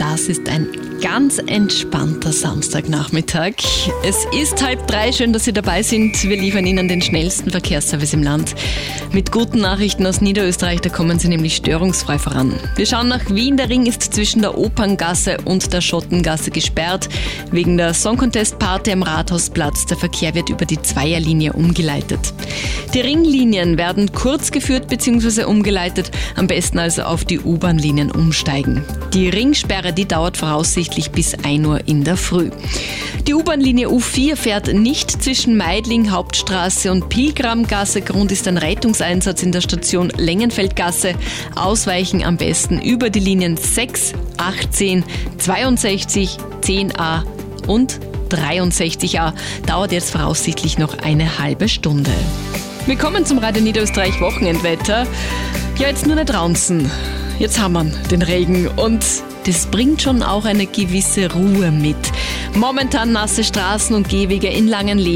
das ist ein ganz entspannter Samstagnachmittag. Es ist 2:30, schön, dass Sie dabei sind. Wir liefern Ihnen den schnellsten Verkehrsservice im Land. Mit guten Nachrichten aus Niederösterreich, da kommen Sie nämlich störungsfrei voran. Wir schauen nach Wien. Der Ring ist zwischen der Operngasse und der Schottengasse gesperrt. Wegen der Song Contest Party am Rathausplatz. Der Verkehr wird über die Zweierlinie umgeleitet. Die Ringlinien werden kurz geführt bzw. umgeleitet. Am besten also auf die U-Bahn-Linien umsteigen. Die Ringsperre, die dauert voraussichtlich bis 1 Uhr in der Früh. Die U-Bahn-Linie U4 fährt nicht zwischen Meidling, Hauptstraße und Pilgramgasse. Grund ist ein Rettungseinsatz in der Station Lengenfeldgasse. Ausweichen am besten über die Linien 6, 18, 62, 10a und 63a. Dauert jetzt voraussichtlich noch eine halbe Stunde. Wir kommen zum Radio Niederösterreich Wochenendwetter. Ja, jetzt nur nicht draußen. Jetzt haben wir den Regen und das bringt schon auch eine gewisse Ruhe mit. Momentan nasse Straßen und Gehwege in Langenlehn.